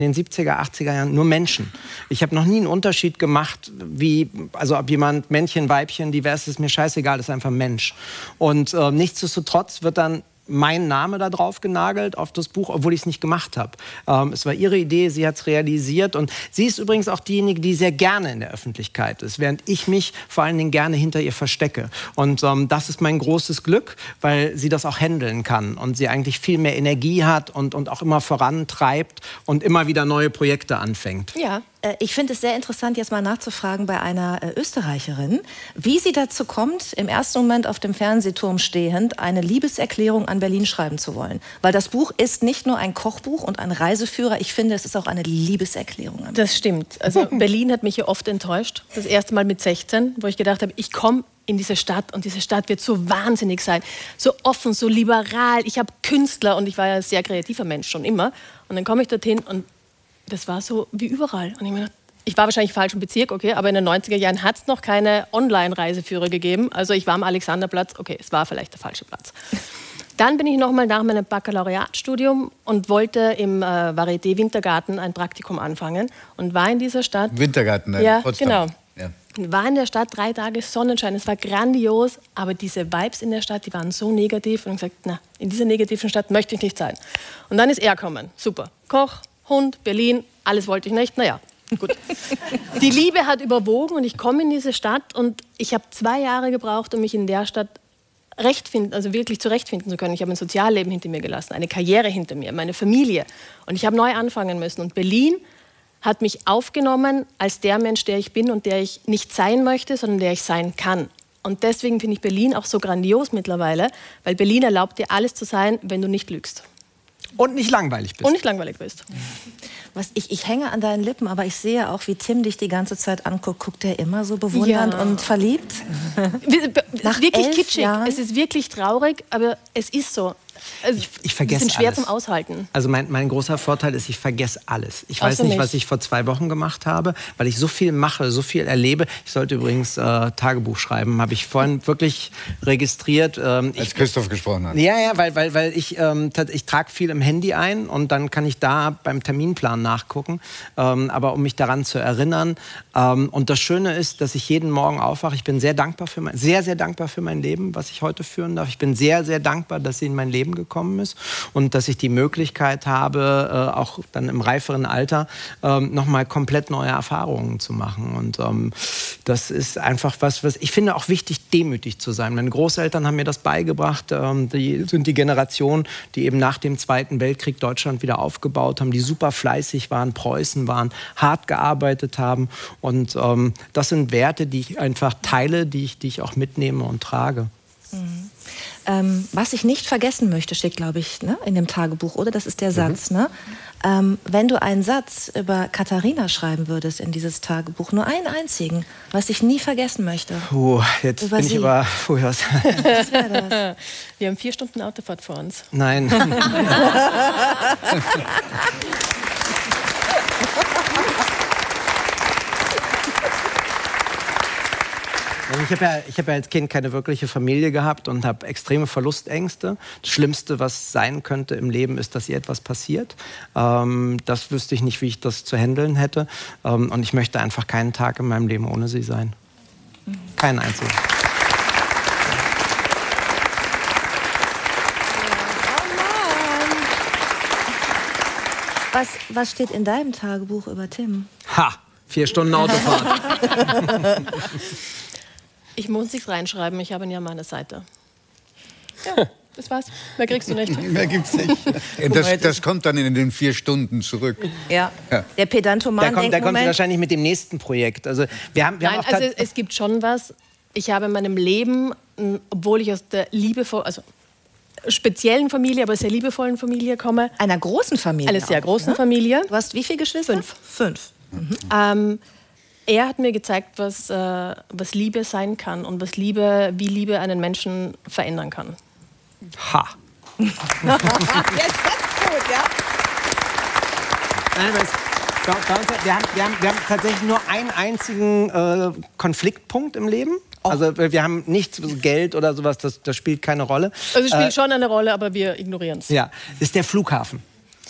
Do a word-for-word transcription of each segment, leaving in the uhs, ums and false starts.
in den siebziger, achtziger Jahren nur Menschen. Ich habe noch nie einen Unterschied gemacht, wie, also ob jemand Männchen, Weibchen, divers, ist mir scheißegal, das ist einfach ein Mensch. Und äh, nichtsdestotrotz wird dann mein Name da drauf genagelt auf das Buch, obwohl ich es nicht gemacht habe. Ähm, es war ihre Idee, sie hat es realisiert und sie ist übrigens auch diejenige, die sehr gerne in der Öffentlichkeit ist, während ich mich vor allen Dingen gerne hinter ihr verstecke. Und ähm, das ist mein großes Glück, weil sie das auch handeln kann und sie eigentlich viel mehr Energie hat und, und auch immer vorantreibt und immer wieder neue Projekte anfängt. Ja. Ich finde es sehr interessant, jetzt mal nachzufragen bei einer äh, Österreicherin, wie sie dazu kommt, im ersten Moment auf dem Fernsehturm stehend eine Liebeserklärung an Berlin schreiben zu wollen. Weil das Buch ist nicht nur ein Kochbuch und ein Reiseführer, ich finde, es ist auch eine Liebeserklärung an. Das stimmt. Also Berlin hat mich ja oft enttäuscht. Das erste Mal mit sechzehn, wo ich gedacht habe, ich komme in diese Stadt und diese Stadt wird so wahnsinnig sein. So offen, so liberal. Ich habe Künstler und ich war ja ein sehr kreativer Mensch schon immer. Und dann komme ich dorthin und das war so wie überall. Und ich meine, ich war wahrscheinlich im falschen Bezirk, okay, aber in den neunziger Jahren hat es noch keine Online-Reiseführer gegeben. Also ich war am Alexanderplatz, okay, es war vielleicht der falsche Platz. Dann bin ich nochmal nach meinem Baccalaureatstudium und wollte im äh, Varieté-Wintergarten ein Praktikum anfangen und war in dieser Stadt... Wintergarten, nein, ja, Potsdam. Genau. Ja. War in der Stadt drei Tage Sonnenschein, es war grandios, aber diese Vibes in der Stadt, die waren so negativ und ich gesagt, na, in dieser negativen Stadt möchte ich nicht sein. Und dann ist er gekommen, super, Koch, Hund, Berlin, alles wollte ich nicht, naja, gut. Die Liebe hat überwogen und ich komme in diese Stadt und ich habe zwei Jahre gebraucht, um mich in der Stadt rechtfinden, also wirklich zurechtfinden zu können. Ich habe ein Sozialleben hinter mir gelassen, eine Karriere hinter mir, meine Familie und ich habe neu anfangen müssen und Berlin hat mich aufgenommen als der Mensch, der ich bin und der ich nicht sein möchte, sondern der ich sein kann. Und deswegen finde ich Berlin auch so grandios mittlerweile, weil Berlin erlaubt dir alles zu sein, wenn du nicht lügst. Und nicht langweilig bist. Und nicht langweilig bist. Was ich, ich hänge an deinen Lippen, aber ich sehe auch, wie Tim dich die ganze Zeit anguckt. Guckt er immer so bewundernd Ja. und verliebt? Es Nach ist wirklich elf kitschig, Jahren? es ist wirklich traurig, aber es ist so. Also, Ich, ich vergesse die sind schwer alles. zum Aushalten. Also mein, mein großer Vorteil ist, ich vergesse alles. Ich weiß Außer nicht, mich. was ich vor zwei Wochen gemacht habe, weil ich so viel mache, so viel erlebe. Ich sollte übrigens äh, Tagebuch schreiben, habe ich vorhin wirklich registriert. Ähm, Als ich, Christoph gesprochen hat. Ja, ja, weil, weil, weil ich, ähm, ich trage viel im Handy ein und dann kann ich da beim Terminplan nachgucken. Ähm, aber um mich daran zu erinnern. Ähm, und das Schöne ist, dass ich jeden Morgen aufwache. Ich bin sehr dankbar für mein, sehr, sehr dankbar für mein Leben, was ich heute führen darf. Ich bin sehr, sehr dankbar, dass sie in mein Leben gekommen ist und dass ich die Möglichkeit habe, äh, auch dann im reiferen Alter ähm, nochmal komplett neue Erfahrungen zu machen. Und ähm, das ist einfach was, was ich finde auch wichtig, demütig zu sein. Meine Großeltern haben mir das beigebracht. Ähm, die sind die Generation, die eben nach dem Zweiten Weltkrieg Deutschland wieder aufgebaut haben, die super fleißig waren, Preußen waren, hart gearbeitet haben. Und ähm, das sind Werte, die ich einfach teile, die ich, die ich auch mitnehme und trage. Mhm. Ähm, was ich nicht vergessen möchte, steht, glaube ich, ne, in dem Tagebuch, oder? Das ist der Satz, mhm. ne? Ähm, wenn du einen Satz über Katharina schreiben würdest in dieses Tagebuch, nur einen einzigen, was ich nie vergessen möchte. Puh, jetzt über bin sie. ich aber... Puh, was? Was wäre das? Wir haben vier Stunden Autofahrt vor uns. Nein. Ich habe ja, ich hab ja als Kind keine wirkliche Familie gehabt und habe extreme Verlustängste. Das Schlimmste, was sein könnte im Leben, ist, dass ihr etwas passiert. Ähm, das wüsste ich nicht, wie ich das zu handeln hätte. Ähm, und ich möchte einfach keinen Tag in meinem Leben ohne sie sein. Keinen einzigen. Was, was steht in deinem Tagebuch über Tim? Ha! Vier Stunden Autofahrt. Ich muss nichts reinschreiben, ich habe ihn ja an meiner Seite. Ja, das war's. Mehr kriegst du nicht. Mehr gibt's nicht. Das, das kommt dann in den vier Stunden zurück. Ja, ja. Der Pedantoman Da kommt, denkt, da kommt sie Moment, wahrscheinlich mit dem nächsten Projekt. Also wir haben, wir Nein, haben auch also es, es gibt schon was. Ich habe in meinem Leben, m, obwohl ich aus der liebevoll, also speziellen Familie, aber sehr liebevollen Familie komme. einer großen Familie. Eine sehr auch, großen ne? Familie. Du hast wie viele Geschwister? Fünf. Fünf. Mhm. Ähm, er hat mir gezeigt, was, äh, was Liebe sein kann und was Liebe, wie Liebe einen Menschen verändern kann. Ha! Jetzt, das ist gut, ja? Nein, aber es, bei, bei uns, wir, haben, wir, haben, wir haben tatsächlich nur einen einzigen äh, Konfliktpunkt im Leben. Oh. Also wir haben nichts, Geld oder sowas, das, das spielt keine Rolle. Also es spielt äh, schon eine Rolle, aber wir ignorieren es. Ja, ist der Flughafen.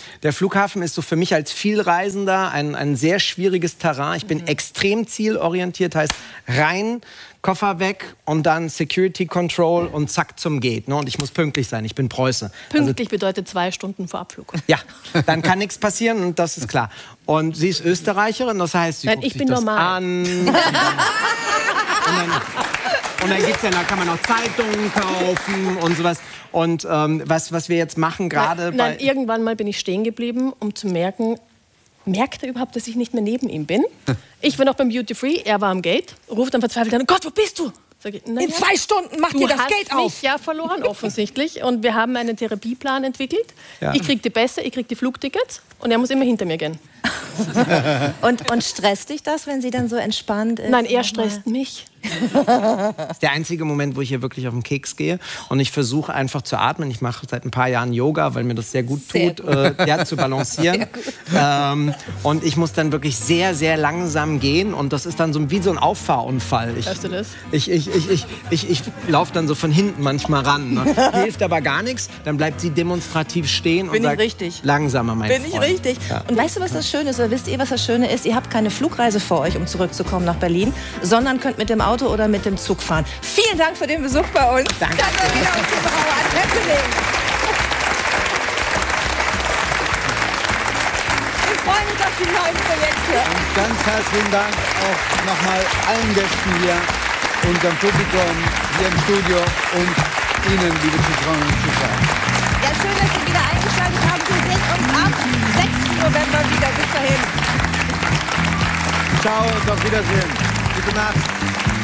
Der Flughafen ist so für mich als Vielreisender ein, ein sehr schwieriges Terrain. Ich bin mhm. extrem zielorientiert, heißt rein, Koffer weg und dann Security Control und zack zum Gate. Ne? Und ich muss pünktlich sein, ich bin Preuße. Pünktlich also, bedeutet zwei Stunden vor Abflug. Ja, dann kann nichts passieren und das ist klar. Und sie ist Österreicherin, das heißt, sie Nein, guckt ich sich bin das normal. an. Und dann, und dann gibt's ja, da kann man auch Zeitungen kaufen und sowas. Und ähm, was, was wir jetzt machen gerade Nein, nein, irgendwann mal bin ich stehen geblieben, um zu merken, merkt er überhaupt, dass ich nicht mehr neben ihm bin? Ich war noch beim Duty Free, er war am Gate, ruft dann verzweifelt an, Gott, wo bist du? Sag ich, na in ja, zwei Stunden macht ihr das Gate auf. Du hast mich ja verloren, offensichtlich. Und wir haben einen Therapieplan entwickelt. Ja. Ich krieg die Pässe, ich krieg die Flugtickets und er muss immer hinter mir gehen. und, und stresst dich das, wenn sie dann so entspannt ist? Nein, er stresst mich. Das ist der einzige Moment, wo ich hier wirklich auf den Keks gehe. Und ich versuche einfach zu atmen. Ich mache seit ein paar Jahren Yoga, weil mir das sehr gut sehr tut, gut. Äh, ja, zu balancieren. Ähm, und ich muss dann wirklich sehr, sehr langsam gehen. Und das ist dann so wie so ein Auffahrunfall. Ich, Hörst du das? Ich, ich, ich, ich, ich, ich laufe dann so von hinten manchmal ran. Ne? Hilft aber gar nichts. Dann bleibt sie demonstrativ stehen Bin und sagt, ich richtig? langsamer, mein Bin Freund. ich richtig? Ja. Und weißt du, was das Schöne ist? Oder wisst ihr, was das Schöne ist? Ihr habt keine Flugreise vor euch, um zurückzukommen nach Berlin, sondern könnt mit dem Auto oder mit dem Zug fahren. Vielen Dank für den Besuch bei uns. Danke. Katharina Brauer, ein Happening. Wir freuen uns auf die neuen Projekte. Und ganz herzlichen Dank auch nochmal allen Gästen hier, unserem Publikum hier im Studio und Ihnen, liebe Zuschauerinnen und Zuschauer. Ja, schön, dass Sie wieder eingeschaltet haben. Wir sehen uns am sechsten November wieder. Bis dahin. Ciao und auf Wiedersehen. Gute Nacht.